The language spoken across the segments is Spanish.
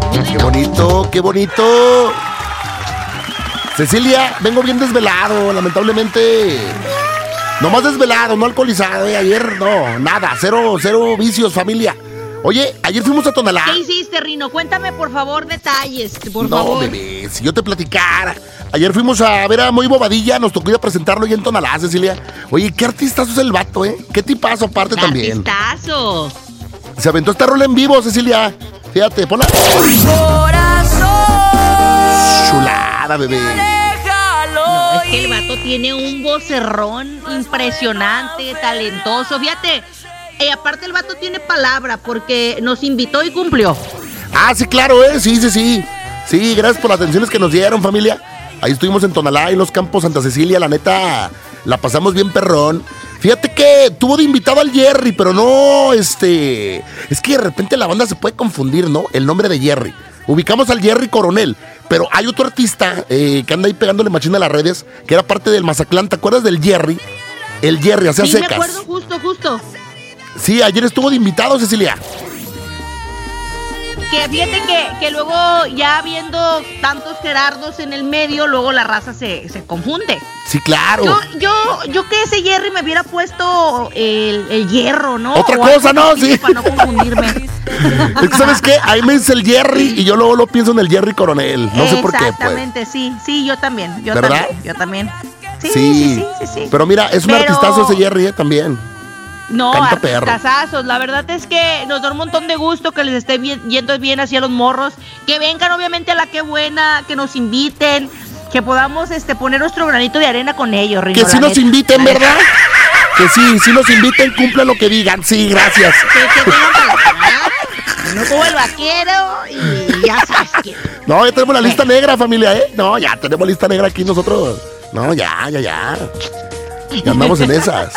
Qué bonito, qué bonito. Cecilia, vengo bien desvelado, lamentablemente. Nomás desvelado, no alcoholizado, ayer no, nada, cero vicios, familia. Oye, ayer fuimos a Tonalá. ¿Qué hiciste, Rino? Cuéntame, por favor, detalles, por No, favor. bebé, si yo te platicara. Ayer fuimos a ver a Muy Bobadilla, nos tocó ir a presentarlo ahí en Tonalá, Cecilia. Oye, qué artistazo es el vato, ¿eh? Qué tipazo aparte también. Artistazo. Se aventó esta rola en vivo, Cecilia. Fíjate, ponla. Corazón. Chulada, bebé. No, es que el vato tiene un vocerrón impresionante, talentoso. Fíjate, aparte el vato tiene palabra porque nos invitó y cumplió. Ah, sí, claro, sí. Sí, gracias por las atenciones que nos dieron, familia. Ahí estuvimos en Tonalá, en los Campos Santa Cecilia, la neta, la pasamos bien perrón. Fíjate que tuvo de invitado al Jerry, pero no, es que de repente la banda se puede confundir, ¿no? El nombre de Jerry. Ubicamos al Jerry Coronel, pero hay otro artista que anda ahí pegándole machina a las redes, que era parte del Mazatlán. ¿Te acuerdas del Jerry? El Jerry, hacía Sí, secas. me acuerdo, justo. Sí, ayer estuvo de invitado, Cecilia. Que fíjate que luego ya viendo tantos Gerardos en el medio, luego la raza se confunde. Sí, claro. Yo que ese Jerry me hubiera puesto el hierro, ¿no? Otra o cosa, ¿no? Sí. Para no confundirme. Es que, ¿sabes qué? Ahí me dice el Jerry y yo luego lo pienso en el Jerry Coronel. No sé por qué, pues. Exactamente, sí, yo también. ¿Verdad? Yo también. Sí. Pero mira, es un artistazo ese Jerry, también. No, Canta perro. artistazazos. La verdad es que nos da un montón de gusto que les esté yendo bien hacia los morros. Que vengan, obviamente, a la Qué Buena, que nos inviten, que podamos poner nuestro granito de arena con ellos, Rino. Que sí nos inviten, ¿verdad? Que sí nos inviten, cumplan lo que digan. Sí, gracias. Que vengan para la no como el vaquero y ya sabes que. No, ya tenemos la lista negra, familia, ¿eh? No, ya tenemos lista negra aquí nosotros. No, ya. Ya andamos en esas.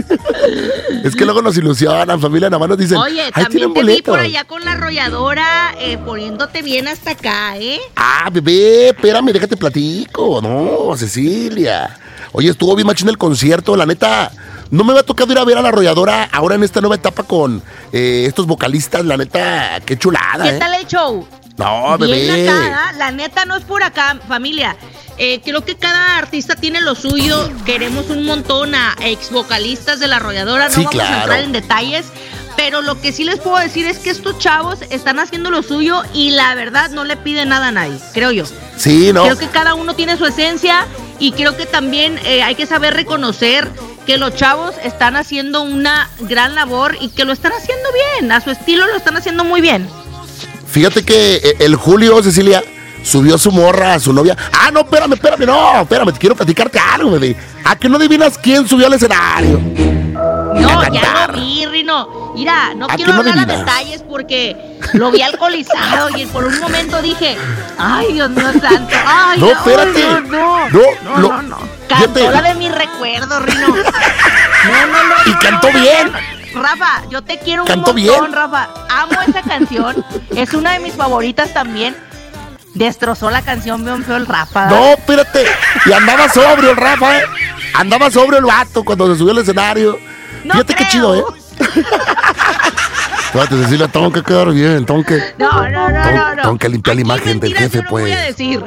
Es que luego nos ilusionan, familia, nada más nos dicen, oye, ay, también tienen te vi boletos. por allá con la arrolladora poniéndote bien hasta acá, ¿eh? Ah, bebé, espérame, déjate platico. No, Cecilia. Oye, estuvo bien machín el concierto, la neta. No me va a tocar ir a ver a la arrolladora ahora en esta nueva etapa con estos vocalistas, la neta, qué chulada, ¿Qué tal el show? No, bebé. Bien acá, la neta no es por acá, familia. Creo que cada artista tiene lo suyo. Queremos un montón a ex vocalistas de la arrolladora. No vamos a entrar en detalles. Pero lo que sí les puedo decir es que estos chavos están haciendo lo suyo y la verdad no le piden nada a nadie, creo yo. Sí, ¿no? Creo que cada uno tiene su esencia y creo que también hay que saber reconocer que los chavos están haciendo una gran labor y que lo están haciendo bien. A su estilo lo están haciendo muy bien. Fíjate que el Julio, Cecilia, subió a su morra, a su novia. Ah, no, espérame, te quiero platicarte algo, bebé. ¿A que no adivinas quién subió al escenario? No, ya lo vi, Rino. Mira, no quiero hablar de detalles porque lo vi alcoholizado y por un momento dije, ay, Dios mío santo. Ay, no, espérate. No. Cantó la de mi recuerdo, Rino. No. Y cantó bien. Rafa, yo te quiero cantó un montón, bien. Rafa. Amo esa canción. Es una de mis favoritas también. Destrozó la canción bien feo el Rafa. No, espérate. Y andaba sobrio el Rafa, ¿eh? Andaba sobrio el vato cuando se subió al escenario. No fíjate creo. Qué chido, ¿eh? Fíjate, Cecilia, tengo que quedar bien, tengo que... No. Tengo que limpiar la imagen del jefe, yo no pues. voy a decir.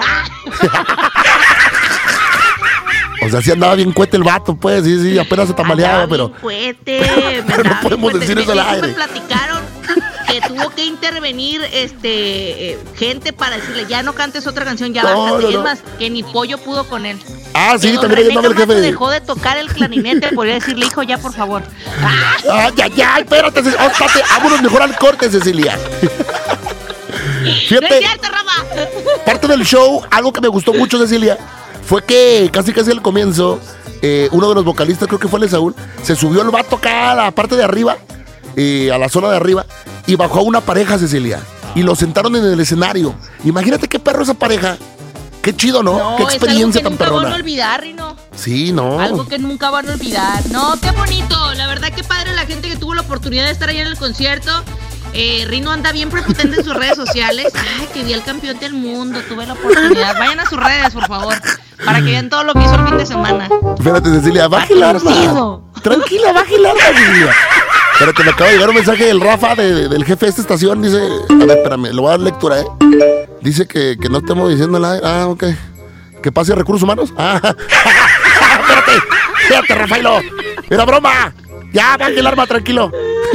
O sea, sí andaba bien cuete el vato, pues, sí, apenas se tambaleaba, pero... Pero no podemos decir eso al aire. Me platicaron que tuvo que intervenir gente para decirle, ya no cantes otra canción, ya bájate. Es más, que ni Pollo pudo con él. Ah, sí, que también ahí andaba el jefe. Dejó de tocar el clarinete, podría decirle, hijo, ya, por favor. Ya, espérate, vámonos mejor al corte, Cecilia. Fíjate, no es cierto, Rafa. Parte del show, algo que me gustó mucho, Cecilia, fue que casi al comienzo, uno de los vocalistas, creo que fue el Saúl, se subió el vato acá a la parte de arriba, a la zona de arriba, y bajó a una pareja, Cecilia, y lo sentaron en el escenario. Imagínate qué perro esa pareja. Qué chido, ¿no? Qué experiencia tan perrona. Nunca van a olvidar, Rino. Sí, no. Algo que nunca van a olvidar. No, qué bonito. La verdad, qué padre la gente que tuvo la oportunidad de estar allá en el concierto. Rino anda bien prepotente en sus redes sociales. Ay, que vi al campeón del mundo, tuve la oportunidad. Vayan a sus redes, por favor, para que vean todo lo que hizo el fin de semana. Espérate, Cecilia, baja el arma. Tranquila, baja el arma, Cecilia. Espérate, me acaba de llegar un mensaje del Rafa, del jefe de esta estación. Dice, a ver, espérame, lo voy a dar lectura, Dice que no estamos diciendo nada. Ah, ok. ¿Que pase a recursos humanos? Ah, espérate, Rafaelo. Era broma. Ya, baje el arma, tranquilo.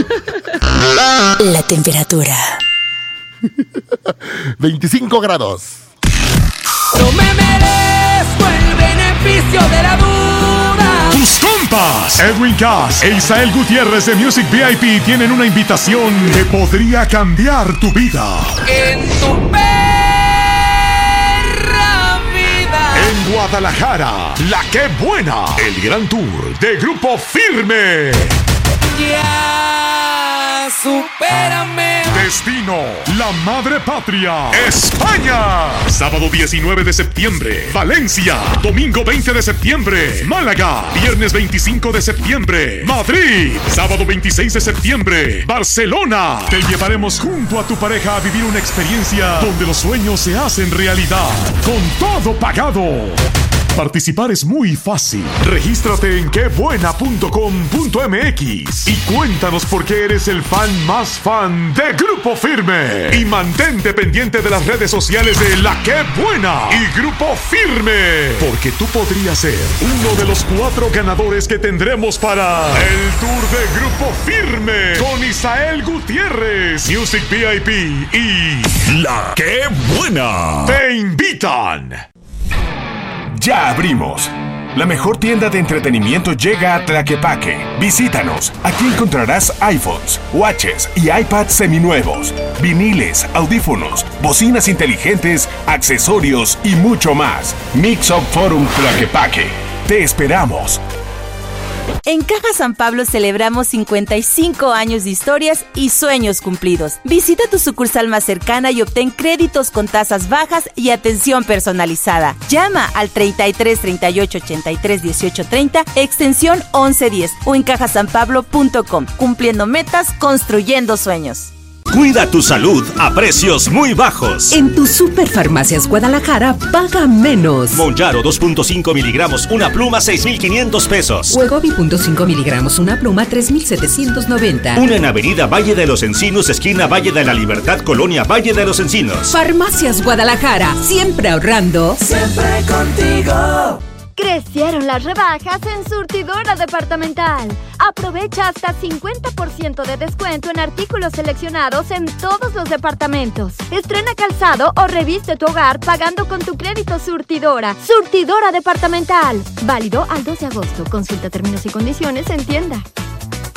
La temperatura. 25 grados. No me merezco el beneficio de la duda. Tus compas, Edwin Cass e Isael Gutiérrez de Music VIP tienen una invitación que podría cambiar tu vida. En tu perra vida. En Guadalajara, La Qué Buena, el gran tour de Grupo Firme. Ya, supérame. Destino, la madre patria, España. Sábado 19 de septiembre, Valencia. Domingo 20 de septiembre, Málaga. Viernes 25 de septiembre, Madrid. Sábado 26 de septiembre, Barcelona. Te llevaremos junto a tu pareja a vivir una experiencia donde los sueños se hacen realidad, con todo pagado. Participar es muy fácil. Regístrate en quebuena.com.mx y cuéntanos por qué eres el fan más fan de Grupo Firme. Y mantente pendiente de las redes sociales de La Qué Buena y Grupo Firme, porque tú podrías ser uno de los 4 ganadores que tendremos para el tour de Grupo Firme con Isael Gutiérrez, Music VIP y La Qué Buena. Te invitan. Ya abrimos. La mejor tienda de entretenimiento llega a Tlaquepaque. Visítanos. Aquí encontrarás iPhones, watches y iPads seminuevos, viniles, audífonos, bocinas inteligentes, accesorios y mucho más. Mix Up Forum Tlaquepaque. Te esperamos. En Caja San Pablo celebramos 55 años de historias y sueños cumplidos. Visita tu sucursal más cercana y obtén créditos con tasas bajas y atención personalizada. Llama al 33 38 83 18 30, extensión 1110 o en cajasanpablo.com. Cumpliendo metas, construyendo sueños. Cuida tu salud a precios muy bajos. En tu Superfarmacias Guadalajara, paga menos. Monjaro 2.5 miligramos, una pluma, 6,500 pesos. Wegovy 0.5 miligramos, una pluma, 3,790. Una en Avenida Valle de los Encinos, esquina Valle de la Libertad, Colonia Valle de los Encinos. Farmacias Guadalajara, siempre ahorrando. Siempre contigo. Crecieron las rebajas en Surtidora Departamental. Aprovecha hasta 50% de descuento en artículos seleccionados en todos los departamentos. Estrena calzado o reviste tu hogar pagando con tu crédito Surtidora. Surtidora Departamental. Válido al 2 de agosto. Consulta términos y condiciones en tienda.